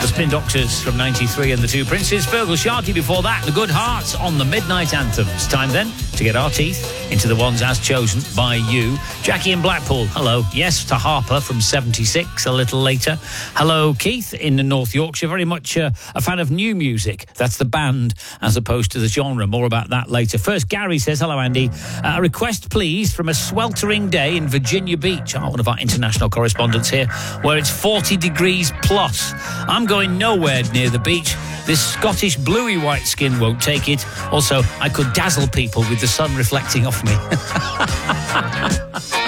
The Spin Doctors from 93 and the Two Princes. Fergal Sharkey before that. The Good Hearts on the Midnight Anthems. Time then to get our teeth into the ones as chosen by you. Jackie in Blackpool, hello. Yes to Harper from 76 a little later. Hello, Keith in North Yorkshire. Very much a fan of new music. That's the band as opposed to the genre. More about that later. First, Gary says, hello, Andy. A request, please, from a sweltering day in Virginia Beach. One of our international correspondents here, where it's 40 degrees plus. I'm going nowhere near the beach. This Scottish bluey white skin won't take it. Also, I could dazzle people with the sun reflecting off me.